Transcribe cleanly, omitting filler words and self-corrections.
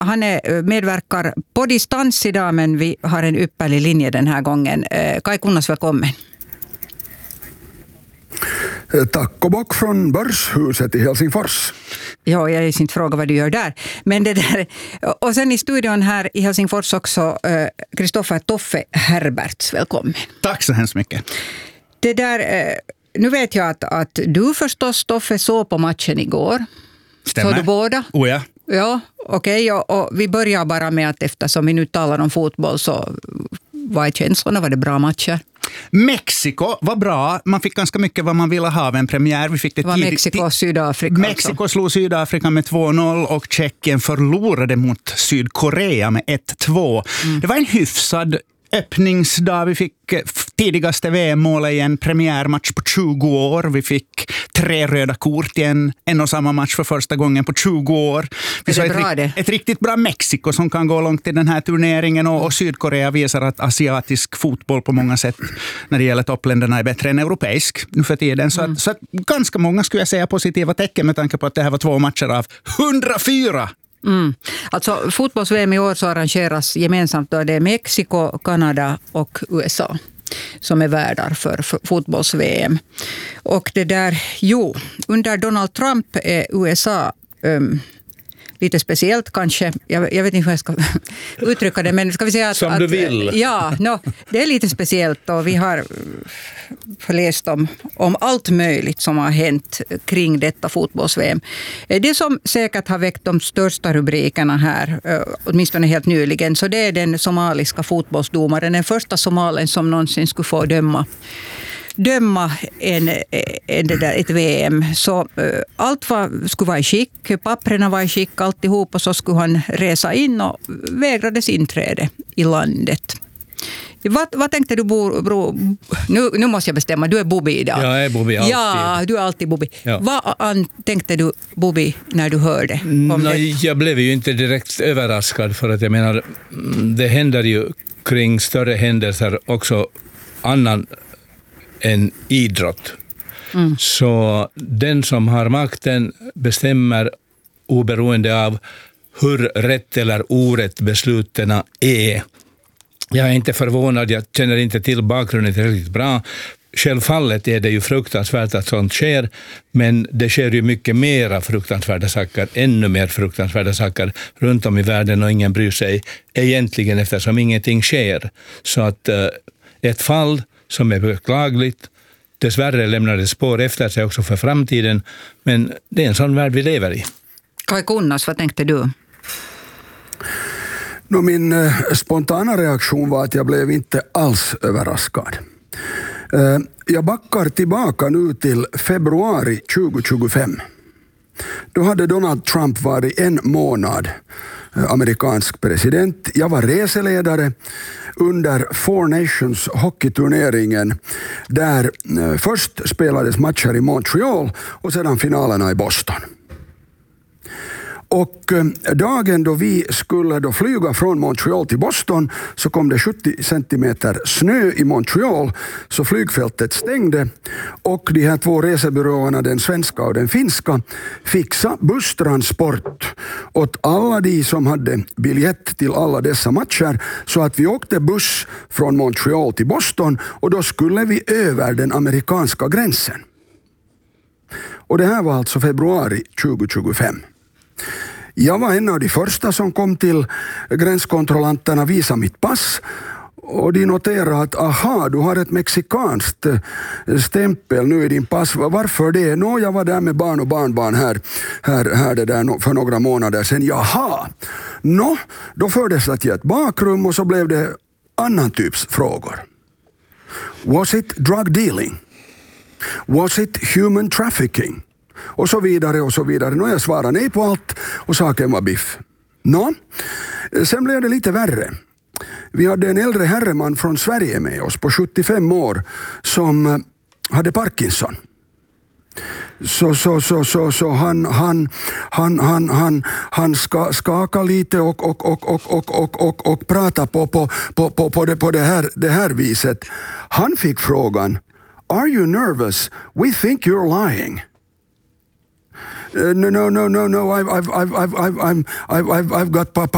Han medverkar på distans idag, men vi har en ypperlig linje den här gången. Kai Kunnas, välkommen. Tack och bock från Börshuset i Helsingfors. Ja, jag är inte fråga vad du gör där. Men det där. Och sen i studion här i Helsingfors också Kristoffer Toffe Herberts. Välkommen. Tack så hemskt mycket. Det där, nu vet jag att du förstås, Toffe, såg på matchen igår. Stämmer. Så du båda? Oh ja. Ja, okej. Och vi börjar bara med att eftersom vi nu talar om fotboll, så vad är känslorna? Var det bra matcher? Mexiko var bra. Man fick ganska mycket vad man ville ha av en premiär. Vi fick det var Mexiko och Sydafrika. Mexiko slog Sydafrika med 2-0 och Tjeckien förlorade mot Sydkorea med 1-2. Det var en hyfsad öppningsdag. Vi fick tidigaste VM-målet i en premiärmatch på 20 år. Vi fick 3 röda kort i en och samma match för första gången på 20 år. Vi såg ett riktigt bra Mexiko som kan gå långt i den här turneringen, och Sydkorea visar att asiatisk fotboll på många sätt när det gäller toppländerna är bättre än europeisk nu för tiden. Så att ganska många skulle jag säga positiva tecken med tanke på att det här var 2 matcher av 104. Alltså fotbolls-VM i år så arrangeras gemensamt då det är Mexiko, Kanada och USA som är värdar för fotbolls-VM. Och det där, under Donald Trump är USA lite speciellt kanske. Jag vet inte hur jag ska uttrycka det, men ska vi säga att... Som du vill. Ja, det är lite speciellt, och vi har läst om allt möjligt som har hänt kring detta fotbolls-VM. Det som säkert har väckt de största rubrikerna här, åtminstone helt nyligen, så det är den somaliska fotbollsdomaren, den första somalen som någonsin skulle få döma ett VM. Så allt skulle vara i skick, papperna var i skick, alltihop, och så skulle han resa in och vägrades inträde i landet. Vad tänkte du, nu måste jag bestämma, du är Bobby idag. Jag är Bobby alltid. Ja, du är alltid Bobby. Ja. Vad tänkte du, Bobby, när du hörde om det? Jag blev ju inte direkt överraskad, för att jag menar, det händer ju kring större händelser också annan än idrott. Så den som har makten bestämmer oberoende av hur rätt eller orätt besluten är. Jag är inte förvånad, jag känner inte till bakgrunden riktigt bra. Självfallet är det ju fruktansvärt att sånt sker, men det sker ju mycket mera fruktansvärda saker, ännu mer fruktansvärda saker runt om i världen, och ingen bryr sig egentligen eftersom ingenting sker. Så att ett fall som är beklagligt, dessvärre lämnar det spår efter sig också för framtiden, men det är en sån värld vi lever i. Kai Kunnas, vad tänkte du? Min spontana reaktion var att jag blev inte alls överraskad. Jag backar tillbaka nu till februari 2025. Då hade Donald Trump varit 1 månad amerikansk president. Jag var reseledare under Four Nations hockeyturneringen, där först spelades matcher i Montreal och sedan finalerna i Boston. Och dagen då vi skulle då flyga från Montreal till Boston, så kom det 70 centimeter snö i Montreal, så flygfältet stängde, och de här 2 resebyråerna, den svenska och den finska, fixa busstransport åt alla de som hade biljett till alla dessa matcher, så att vi åkte buss från Montreal till Boston, och då skulle vi över den amerikanska gränsen. Och det här var alltså februari 2025. Jag var en av de första som kom till gränskontrollanterna, visa mitt pass, och de noterade att aha, du har ett mexikanskt stämpel nu i din pass. Varför det? Jag var där med barn och barnbarn här det där för några månader sedan. Jaha! Då fördes det till ett bakrum, och så blev det annan typs frågor. Was it drug dealing? Was it human trafficking? Och så vidare och så vidare. Jag svarade nej på allt, och saken var biff. Sen blev det lite värre. Vi hade en äldre herreman från Sverige med oss på 75 år som hade Parkinson. Så han skaka lite och prata på det här viset. Han fick frågan: "Are you nervous? We think you're lying." No. I've got